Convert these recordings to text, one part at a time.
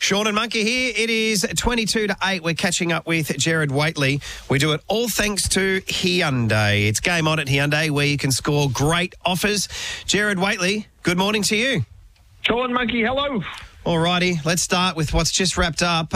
Sean and Monkey here. It is 22 to 8. We're catching up with Jared Waitley. We do it all thanks to Hyundai. It's Game On at Hyundai where you can score great offers. Jared Waitley, good morning to you. Sean, Monkey, hello. Alrighty, let's start with what's just wrapped up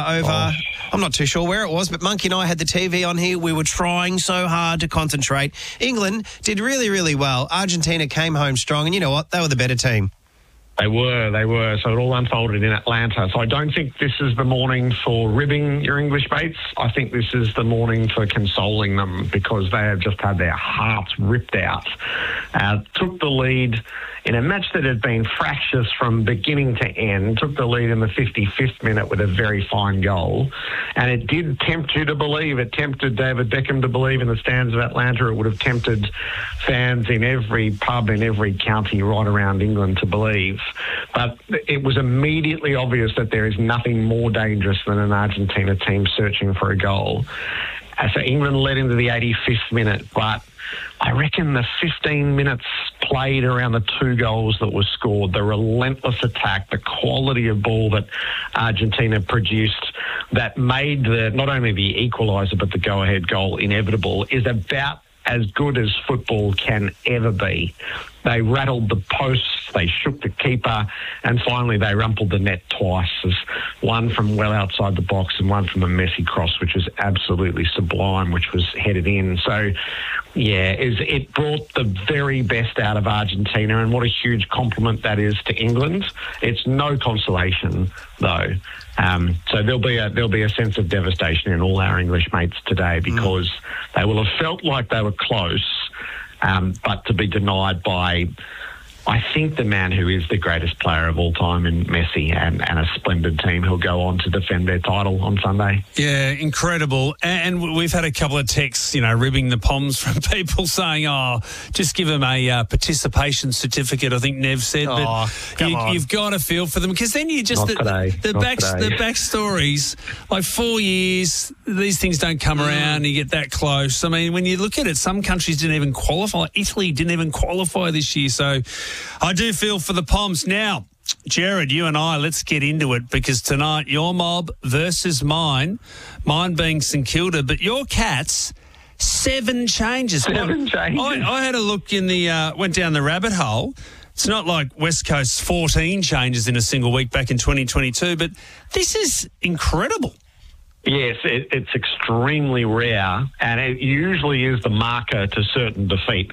I'm not too sure where it was, but Monkey and I had the TV on here. We were trying so hard to concentrate. England did really, really well. Argentina came home strong, and you know what? They were the better team. They were. So it all unfolded in Atlanta. So I don't think this is the morning for ribbing your English mates. I think this is the morning for consoling them because they have just had their hearts ripped out. Took the lead in a match that had been fractious from beginning to end, took the lead in the 55th minute with a very fine goal. And it did tempt you to believe. It tempted David Beckham to believe in the stands of Atlanta. It would have tempted fans in every pub in every county right around England to believe. But it was immediately obvious that there is nothing more dangerous than an Argentina team searching for a goal. So England led into the 85th minute, but I reckon the 15 minutes played around the two goals that were scored, the relentless attack, the quality of ball that Argentina produced that made not only the equaliser but the go-ahead goal inevitable is about as good as football can ever be. They rattled the posts, they shook the keeper, and finally they rumpled the net twice, one from well outside the box and one from a messy cross, which was absolutely sublime, which was headed in. So, yeah, it brought the very best out of Argentina, and what a huge compliment that is to England. It's no consolation, though. So there'll be a sense of devastation in all our English mates today because they will have felt like they were close, but to be denied by, I think, the man who is the greatest player of all time in Messi and a splendid team who'll go on to defend their title on Sunday. Yeah, incredible. And we've had a couple of texts, ribbing the Poms from people saying, just give them a participation certificate, I think Nev said. Oh, you've got to feel for them because then you just... The backstories, like 4 years, these things don't come around and you get that close. I mean, when you look at it, some countries didn't even qualify. Italy didn't even qualify this year, so... I do feel for the Poms. Now, Jared, you and I, let's get into it because tonight your mob versus mine being St Kilda, but your Cats, 7 changes. 7 changes. I had a look went down the rabbit hole. It's not like West Coast's 14 changes in a single week back in 2022, but this is incredible. Yes, it's extremely rare, and it usually is the marker to certain defeat.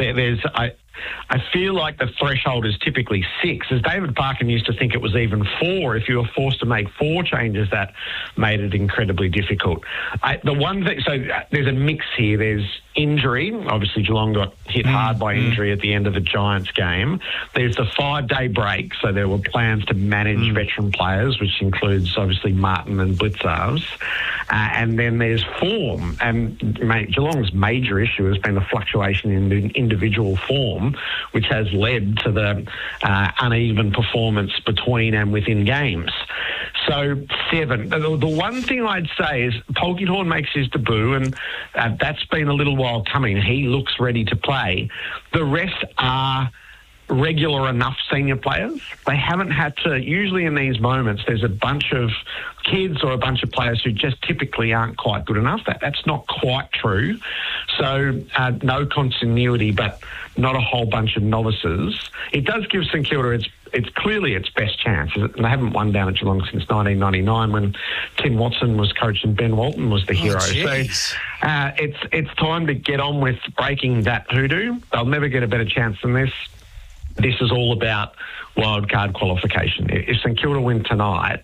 I feel like the threshold is typically 6. As David Parkin used to think it was even 4. If you were forced to make 4 changes, that made it incredibly difficult. The one thing, so there's a mix here. There's injury. Obviously, Geelong got hit hard by injury at the end of the Giants game. There's the 5-day break, so there were plans to manage veteran players, which includes obviously Martin and Blitzarves. And then there's form. And Geelong's major issue has been the fluctuation in individual form, which has led to the uneven performance between and within games. So 7. The one thing I'd say is Polkinghorne makes his debut, and that's been a little while coming. He looks ready to play. The rest are regular enough senior players. They haven't had to, usually in these moments, there's a bunch of kids or a bunch of players who just typically aren't quite good enough. That's not quite true. So no continuity, but not a whole bunch of novices. It does give St Kilda it's clearly its best chance. They haven't won down at Geelong since 1999 when Tim Watson was coach and Ben Walton was the hero. Geez. So it's time to get on with breaking that hoodoo. They'll never get a better chance than this. This is all about wildcard qualification. If St Kilda win tonight,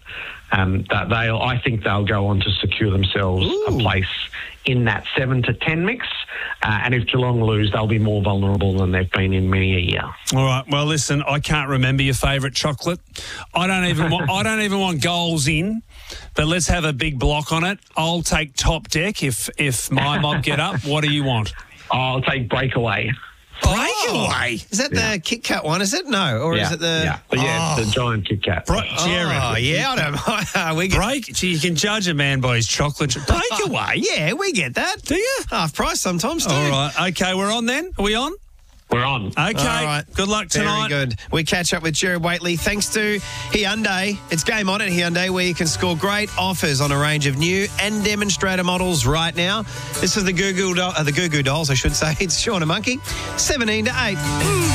I think they'll go on to secure themselves a place in that 7 to 10 mix. And if Geelong lose, they'll be more vulnerable than they've been in many a year. All right. Well, listen, I can't remember your favourite chocolate. I don't even want goals in, but let's have a big block on it. I'll take top deck if my mob get up. What do you want? I'll take breakaway. Breakaway? Is that the Kit Kat one, is it? No. Or is it the... Yeah, it's the giant Kit Kat. Jared. Oh, yeah, I don't mind. You can judge a man by his chocolate. Breakaway? Yeah, we get that. Do you? Half price sometimes, too. All right. Okay, we're on then. Are we on? We're on. Okay. All right. Good luck tonight. Very good. We catch up with Jared Waitley thanks to Hyundai. It's game on at Hyundai where you can score great offers on a range of new and demonstrator models right now. This is the Goo Goo Dolls, I should say. It's Sean and Monkey, 17 to 8.